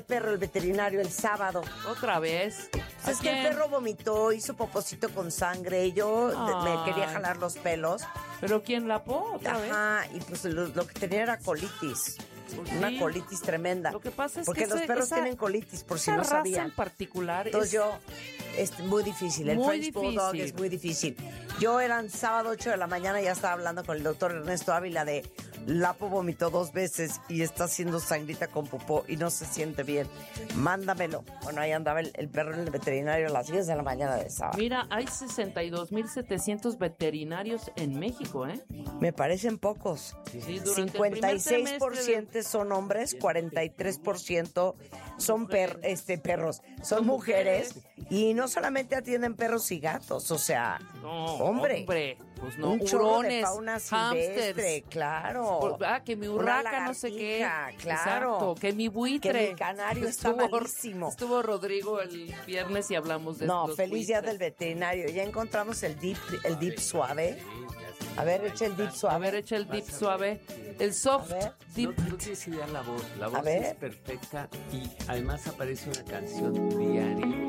perro el veterinario el sábado. ¿Otra vez? Es que el perro vomitó, hizo popocito con sangre y yo me quería jalar los pelos. ¿Pero quién lapó otra vez? Ajá, y pues lo que tenía era colitis. Pues una sí. colitis tremenda. Lo que pasa es porque que los perros tienen colitis, por si no raza sabían. en particular Entonces es muy difícil. El muy French Bulldog es muy difícil. Yo eran sábado 8 de la mañana, ya estaba hablando con el doctor Ernesto Ávila de Lapo vomitó 2 veces y está haciendo sangrita con popó y no se siente bien. Mándamelo. Bueno, ahí andaba el perro en el veterinario a las 10 de la mañana de sábado. Mira, hay 62,700 veterinarios en México, ¿eh? Me parecen pocos. Sí, durante 56% son hombres, 43% son perros, son mujeres. Y no solamente atienden perros y gatos, o sea, no, hombre. Pues no, un chorro hurones, de fauna silvestre, hámsters, claro. Que mi urraca no sé qué. Claro. Exacto, que mi buitre. Que mi canario está malísimo. Estuvo Rodrigo el viernes y hablamos de No, estos feliz día buitres. del veterinario. Ya encontramos el dip suave. A ver, echa el dip suave. A ver, echa el dip suave. El soft dip. No tienes idea la voz. La voz ver. es perfecta y además aparece una canción diario